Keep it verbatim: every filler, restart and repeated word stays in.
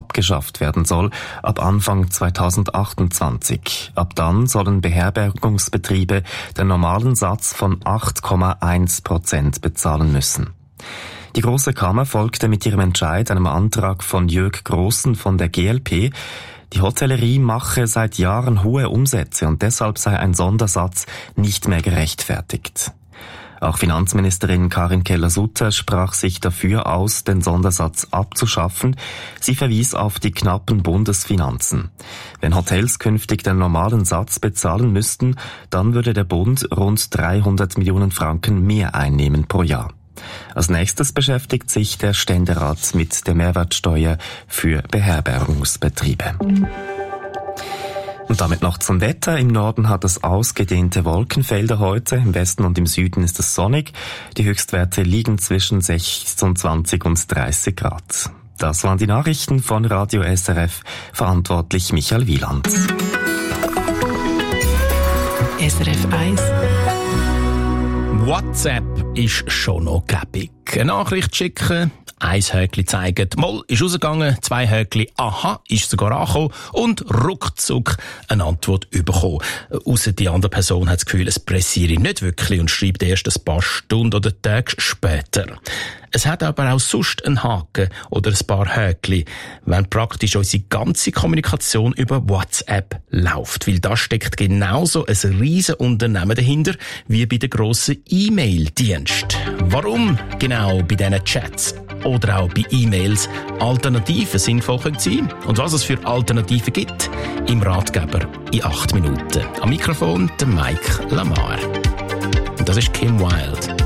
abgeschafft werden soll, ab Anfang zweitausendachtundzwanzig. Ab dann sollen Beherbergungsbetriebe den normalen Satz von acht Komma eins Prozent bezahlen müssen. Die Grosse Kammer folgte mit ihrem Entscheid einem Antrag von Jörg Grossen von der G L P. Die Hotellerie mache seit Jahren hohe Umsätze und deshalb sei ein Sondersatz nicht mehr gerechtfertigt. Auch Finanzministerin Karin Keller-Sutter sprach sich dafür aus, den Sondersatz abzuschaffen. Sie verwies auf die knappen Bundesfinanzen. Wenn Hotels künftig den normalen Satz bezahlen müssten, dann würde der Bund rund dreihundert Millionen Franken mehr einnehmen pro Jahr. Als nächstes beschäftigt sich der Ständerat mit der Mehrwertsteuer für Beherbergungsbetriebe. Und damit noch zum Wetter. Im Norden hat es ausgedehnte Wolkenfelder heute. Im Westen und im Süden ist es sonnig. Die Höchstwerte liegen zwischen sechsundzwanzig und dreißig Grad. Das waren die Nachrichten von Radio S R F. Verantwortlich Michael Wieland. S R F eins. WhatsApp ist schon noch gäbig. Eine Nachricht schicken, ein Häkchen zeigen, Moll ist rausgegangen, zwei Häkchen, aha, ist sogar angekommen und ruckzuck eine Antwort bekommen. Ausser die andere Person hat das Gefühl, es pressiere nicht wirklich und schreibt erst ein paar Stunden oder Tage später. Es hat aber auch sonst einen Haken oder ein paar Häkchen, wenn praktisch unsere ganze Kommunikation über WhatsApp läuft. Weil da steckt genauso ein riesen Unternehmen dahinter wie bei den grossen E-Mail-Diensten. Warum genau bei diesen Chats oder auch bei E-Mails Alternativen sinnvoll sein können und was es für Alternativen gibt, im Ratgeber in acht Minuten. Am Mikrofon der Mike Lamar. Und das ist Kim Wilde.